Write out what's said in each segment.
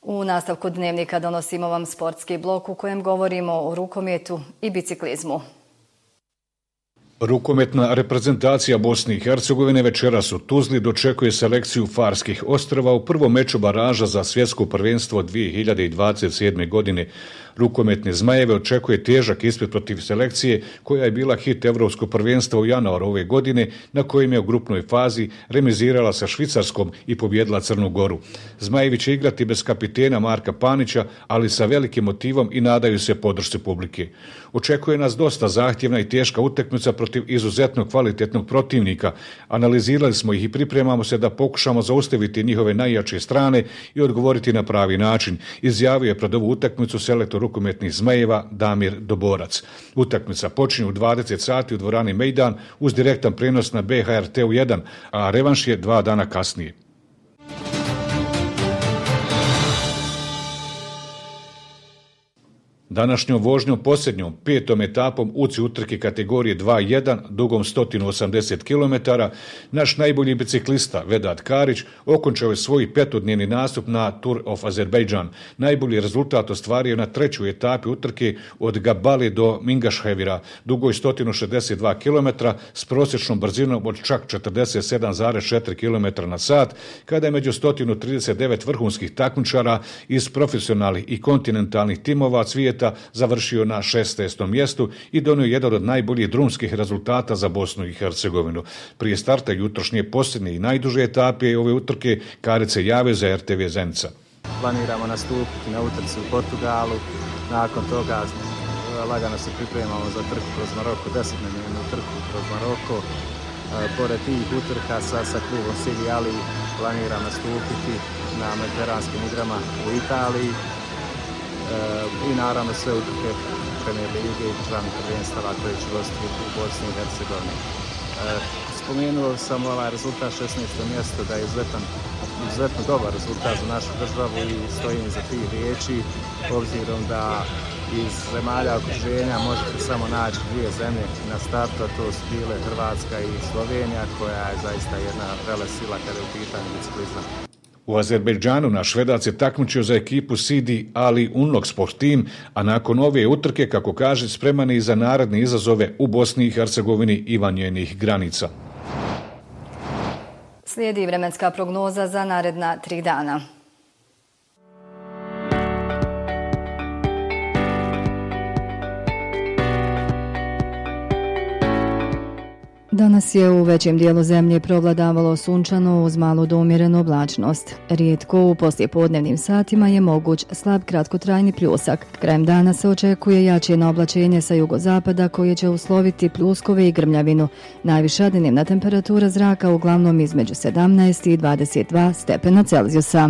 U nastavku dnevnika donosimo vam sportski blok u kojem govorimo o rukometu i biciklizmu. Rukometna reprezentacija Bosne i Hercegovine večeras u Tuzli dočekuje selekciju Farskih ostrva u prvom meču baraža za svjetsko prvenstvo 2027. godine. Rukometne Zmajeve očekuje težak ispit protiv selekcije koja je bila hit Evropskog prvenstva u januaru ove godine, na kojem je u grupnoj fazi remizirala sa Švicarskom i pobjedila Crnu Goru. Zmajevi će igrati bez kapitena Marka Panića, ali sa velikim motivom i nadaju se podršci publike. Očekuje nas dosta zahtjevna i teška utakmica protiv izuzetno kvalitetnog protivnika. Analizirali smo ih i pripremamo se da pokušamo zaustaviti njihove najjače strane i odgovoriti na pravi način, izjavio je pred ovu utakmicu selektor rukometnih Zmajeva Damir Doborac. Utakmica počinje u 20 sati u dvorani Mejdan uz direktan prenos na BHRT-u 1, a revanš je 2 dana kasnije. Današnjom vožnjom posljednjom 5. etapom UCI utrke kategorije 2.1 dugom 180 km, naš najbolji biciklista Vedat Karić okončao je svoj 5-dnevni nastup na Tour of Azerbaijan. Najbolji rezultat ostvario na 3. etapi utrke od Gabale do Mingašhevira, dugoj 162 km s prosječnom brzinom od čak 47,4 km na sat, kada je među 139 vrhunskih takmičara iz profesionalnih i kontinentalnih timova svijeta završio na 16. mjestu i donio jedan od najboljih drumskih rezultata za Bosnu i Hercegovinu. Prije starta jutrošnje posljednje i najduže etape ove utrke Karić se javio za RTV Zenica. Planiramo nastupiti na utrci u Portugalu, nakon toga lagano se pripremamo za trku kroz Maroko, 10-dnevnu trku kroz Maroko. Pored tih utrka sa klubom Sidi Ali planiram nastupiti na mediteranskim igrama u Italiji. I naravno sve utrke Premier lige i državnih prvenstava koje će gostiti u Bosni i Hercegovini. Spomenuo sam ovaj rezultat 16. mjesto da je izuzetno dobar rezultat za našu državu i stojim za tih riječi, obzirom da iz zemalja okruženja možete samo naći 2 zemlje na startu, a to su bile Hrvatska i Slovenija, koja je zaista jedna velesila kada je u pitanju biciklizma. U Azerbejdžanu naš Vedat se takmičio za ekipu Sidi Ali Unlock Sport Team, a nakon ove utrke, kako kaže, spreman je i za naredne izazove u Bosni i Hercegovini i van njenih granica. Slijedi vremenska prognoza za naredna 3 dana. Danas je u većem dijelu zemlje provladavalo sunčano uz malu do umjerenu oblačnost. Rijetko u poslijepodnevnim satima je moguć slab kratkotrajni pljusak. Krajem dana se očekuje jače naoblačenje sa jugozapada koje će usloviti pljuskove i grmljavinu. Najviša dnevna temperatura zraka uglavnom između 17 i 22 stepena Celzijusa.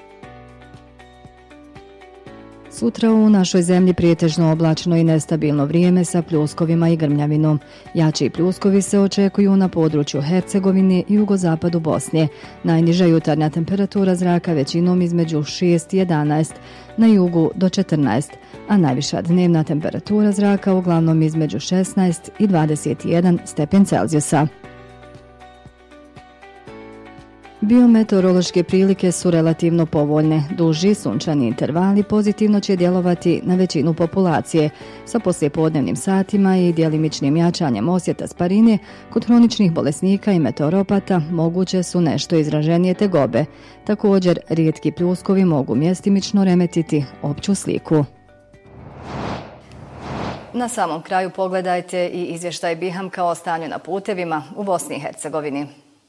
Sutra u našoj zemlji prijetežno oblačno i nestabilno vrijeme sa pljuskovima i grmljavinom. Jači pljuskovi se očekuju na području Hercegovine i jugozapadu Bosne. Najniža jutarnja temperatura zraka većinom između 6 i 11, na jugu do 14, a najviša dnevna temperatura zraka uglavnom između 16 i 21 stepen Celzijusa. Biometeorološke prilike su relativno povoljne. Duži sunčani intervali pozitivno će djelovati na većinu populacije. Sa poslijepodnevnim satima i djelimičnim jačanjem osjeta sparine, kod hroničnih bolesnika i meteoropata moguće su nešto izraženije tegobe. Također, rijetki pljuskovi mogu mjestimično remetiti opću sliku. Na samom kraju pogledajte i izvještaj BiHAM-ka o stanju na putevima u Bosni i Hercegovini.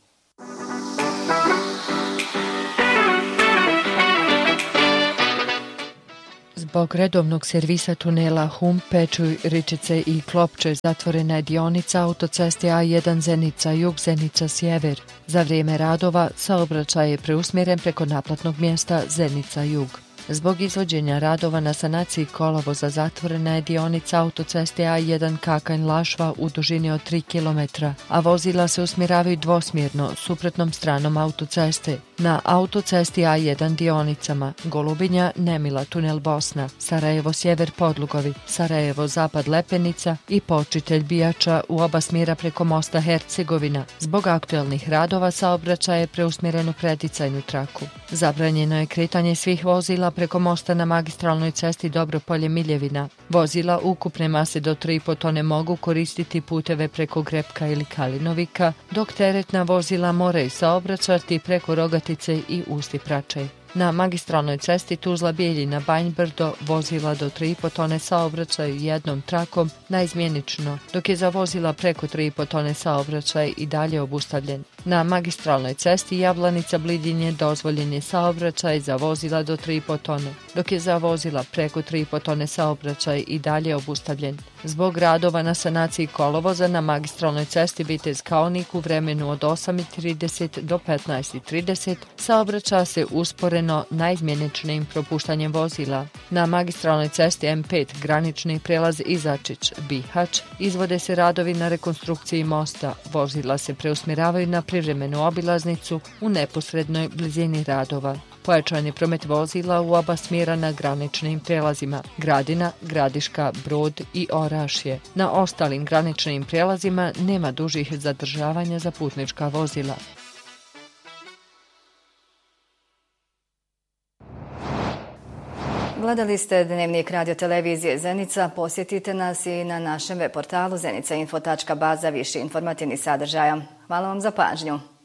Zbog redovnog servisa tunela Hum, Pečuj, Ričice i Klopče zatvorena je dionica autoceste A1 Zenica-Jug, Zenica-Sjever. Za vrijeme radova saobraćaj je preusmjeren preko naplatnog mjesta Zenica-Jug. Zbog izvođenja radova na sanaciji kolovoza zatvorena je dionica autoceste A1 Kakanj-Lašva u dužini od 3 km, a vozila se usmjeravaju dvosmjerno suprotnom stranom autoceste. Na autocesti A1 dionicama Golubinja, Nemila, tunel Bosna, Sarajevo sjever Podlugovi, Sarajevo zapad Lepenica i Počitelj Bijača u oba smjera preko mosta Hercegovina. Zbog aktuelnih radova saobraćaj je preusmjeren u preticajnu traku. Zabranjeno je kretanje svih vozila preko mosta na magistralnoj cesti Dobropolje-Miljevina. Vozila ukupne mase do 3,5 tone mogu koristiti puteve preko Grepka ili Kalinovika, dok teretna vozila moraju saobraćati preko Rogatice i Usti Pračaj. Na magistralnoj cesti Tuzla-Bijeljina Banjbrdo vozila do 3,5 tone saobraćaju jednom trakom naizmjenično, dok je za vozila preko 3,5 tone saobraćaj i dalje obustavljen. Na magistralnoj cesti Jablanica-Blidinje dozvoljen je saobraćaj za vozila do 3,5 tone, dok je za vozila preko 3,5 tone saobraćaj i dalje obustavljen. Zbog radova na sanaciji kolovoza na magistralnoj cesti Vitez-Kaonik u vremenu od 8:30 do 15:30 saobraća se usporeno naizmjeničnim propuštanjem vozila. Na magistralnoj cesti M5 granični prelaz Izačić-Bihać izvode se radovi na rekonstrukciji mosta. Vozila se preusmjeravaju na privremenu obilaznicu u neposrednoj blizini radova. Pojačan je promet vozila u oba smjera na graničnim prelazima Gradina, Gradiška, Brod i Orašje. Na ostalim graničnim prelazima nema dužih zadržavanja za putnička vozila. Gledali ste Dnevnik radio televizije Zenica. Posjetite nas i na našem web portalu zenica.info.ba za više informativnih sadržaja. Hvala vam za pažnju.